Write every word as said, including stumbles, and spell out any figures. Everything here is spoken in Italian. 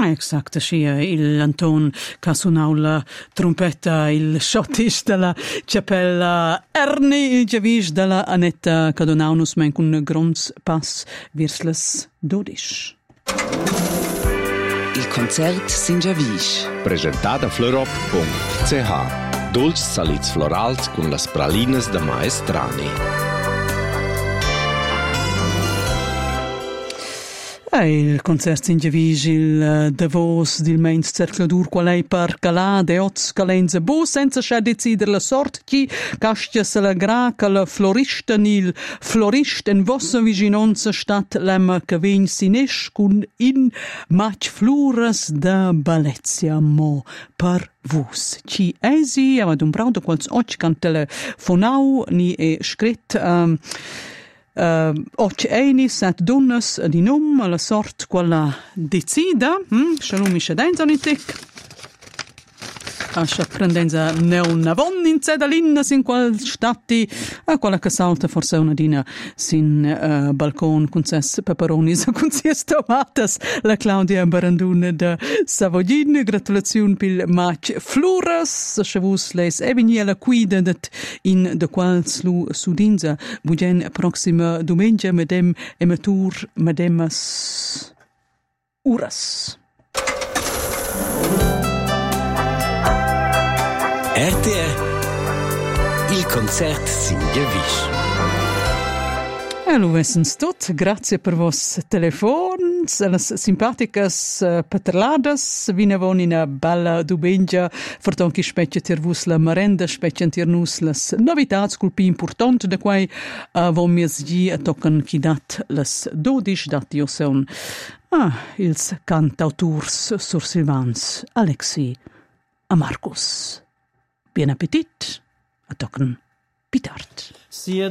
esatto, sì, il Anton che suonava la trompetta, il schottisch della Cappella Ernie, il Javish della Annetta che donavano men con un grande pass verso le dodici. Il concert sin Javish. Presentata a florop punto c h. Dolci salits florals con las pralinas da Maestrani. E il concerto in Javish, il Davos del Mainz Cercladur, qual è per calade, oz calenze bo, senza scia decidere la sorte, chi castia se la gra, che la florista nil florist in vossa viginanza stat lema che vegn sinesch con in match flores da Balezia mo per vus. Ci esi, avad un braudo quals oggi can telefonau ni e scrit um, Uh, och eini set donnes di num alla sort quella decida hm shalom mi scedenza in tic ascia prendenza neun navon in cedalin sin qual stati a quella che salta forse una dina sin uh, balcon con ses peperonis con ses tomatas la Claudia Barandun de Savoglin. Gratulazione per match flores chavus les eveniela cuida det in de qual slu sudinza bugen proxima domenica medem ematur medemas uras. R T E Il concert sin Javish. E lo vessens tot, grazie per vos telefons, las simpaticas uh, paterladas, vinavon in a bella domenica, fortonchi specie tirvus la merenda, specie tirnus las novitats, cul pi important, de quai uh, vom mias gi a tocan chi dat las dodici, dat io son ah, ils cantauturs sur Silvans, Alexi a Marcus. Bien appetit, a tocan pitart.